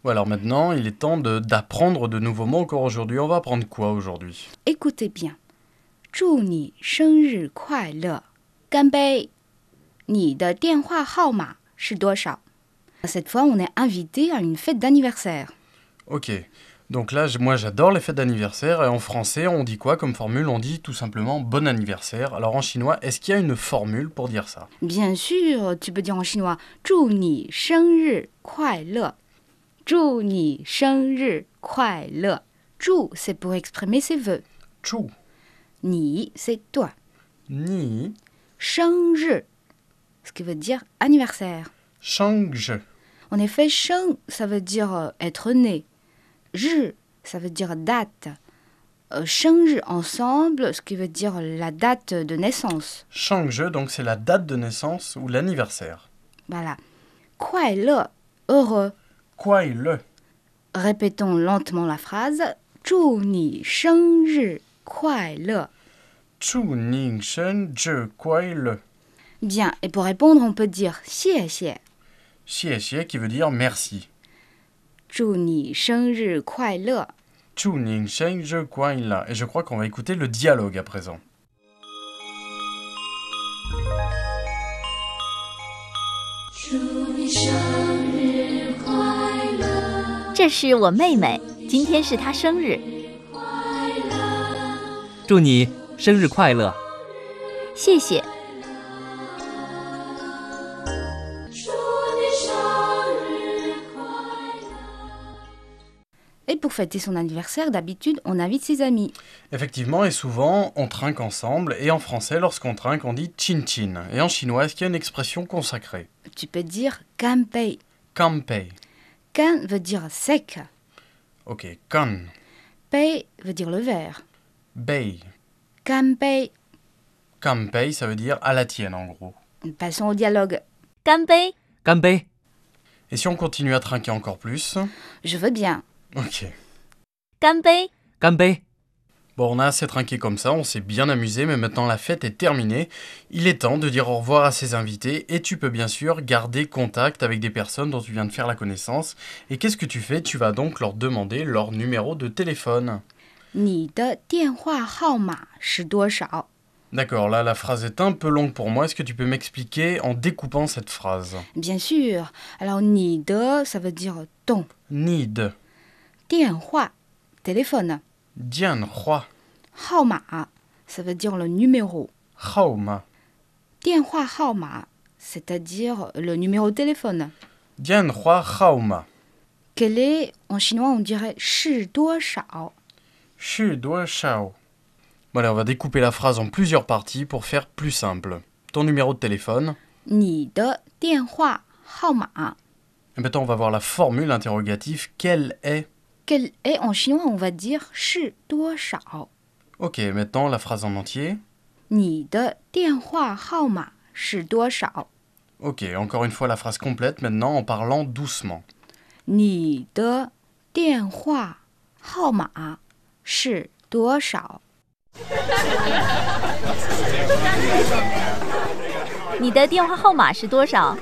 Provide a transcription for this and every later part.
Ouais, alors maintenant, il est temps d'apprendre de nouveaux mots encore aujourd'hui. On va apprendre quoi aujourd'hui? Écoutez bien. 祝你生日快乐，干杯！你的电话号码是多少？ Cette fois, on est invité à une fête d'anniversaire. Ok, donc là, moi j'adore les fêtes d'anniversaire et en français, on dit quoi comme formule? On dit tout simplement bon anniversaire. Alors en chinois, est-ce qu'il y a une formule pour dire ça? Bien sûr, tu peux dire en chinois 祝你生日快乐。祝你生日快乐。祝 c'est pour exprimer ses vœux. Chu, 你 c'est toi. ni, 生日 ce qui veut dire anniversaire. shangzhe. En effet, 生 ça veut dire être né. 日 ça veut dire date. 生日 ensemble, ce qui veut dire la date de naissance. Shangzhe, donc c'est la date de naissance ou l'anniversaire. Voilà. 快乐 heureux. Kuai le. Répétons lentement la phrase. 祝你生日快乐. Chu ning shen zhe kuai le. Bien, et pour répondre, on peut dire 谢谢. Xie xie qui veut dire merci. 祝你生日快乐. Chu ning shen zhe kuai la. Et je crois qu'on va écouter le dialogue à présent. 祝你生日快乐， 这是我妹妹，今天是她生日， 祝你生日快乐！ 谢谢。 祝你生日快乐。 Et pour fêter son anniversaire, d'habitude, on invite ses amis. Effectivement, et souvent, on trinque ensemble. Et en français, lorsqu'on trinque, on dit chin chin. Et en chinois, est-ce qu'il y a une expression consacrée? Tu peux dire 干杯. Kanpei. 干 veut dire sec. Ok, kan. 杯 veut dire le verre. Bei. 干杯. Kanpei, ça veut dire à la tienne en gros. Passons au dialogue. 干杯！ 干杯！ Et si on continue à trinquer encore plus? Je veux bien. Ok. 干杯！ 干杯！ Bon, on a assez trinqué comme ça, on s'est bien amusé, mais maintenant la fête est terminée. Il est temps de dire au revoir à ses invités et tu peux bien sûr garder contact avec des personnes dont tu viens de faire la connaissance. Et qu'est-ce que tu fais? Tu vas donc leur demander leur numéro de téléphone. 你的电话号码是多少? D'accord, là la phrase est un peu longue pour moi. Est-ce que tu peux m'expliquer en découpant cette phrase? Bien sûr. Alors, 你的 ça veut dire ton. Need. 电话 téléphone. Dian Hua. 号码 ça veut dire le numéro. Haoma. 电话号码 c'est-à-dire le numéro de téléphone. Dian Hua Haoma. Quel est, en chinois, on dirait 是多少? Shu Dua Shao. Bon allez, on va découper la phrase en plusieurs parties pour faire plus simple. Ton numéro de téléphone. 你的电话号码 Et maintenant, on va voir la formule interrogative. Quelle est? Quel est, en chinois, on va dire 是多少? Ok, maintenant la phrase en entier. 你的电话号码是多少? Ok, encore une fois la phrase complète maintenant en parlant doucement. 你的电话号码是多少? 你的电话号码是多少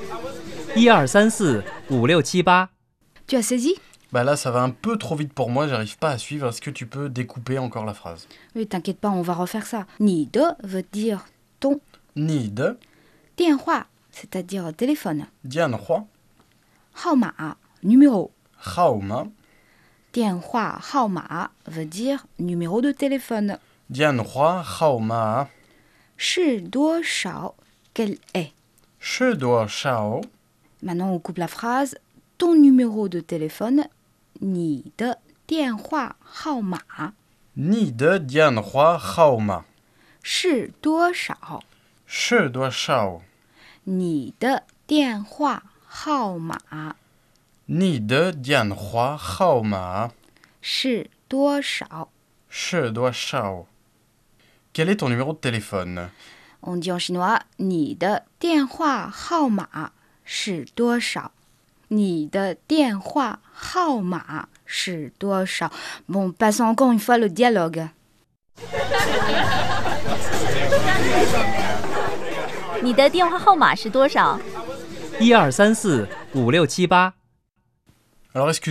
123456788。 Tu as saisi? Bah là, ça va un peu trop vite pour moi, j'arrive pas à suivre. Est-ce que tu peux découper encore la phrase? Oui, t'inquiète pas, on va refaire ça. 你的 veut dire ton. Need. 电话 c'est-à-dire téléphone. Dian Hua. 号码 numéro. Haoma. 电话号码 veut dire numéro de téléphone. Dian Hua Haoma. 是多少 Quel est? She Dua Shao. Maintenant, on coupe la phrase. Ton numéro de téléphone. 你的电话号码 Need Dian Hua Haoma. 是多少 She Dua Shao. 你的电话号码 Need Dian Hua Haoma. 是多少 She Dua Shao. Quel est ton numéro de téléphone? On dit en chinois 你的电话号码是多少你的电话号码是多少 Bon, passons encore une fois le dialogue. 你的电话号码是多少 123456788。 Alors, excuse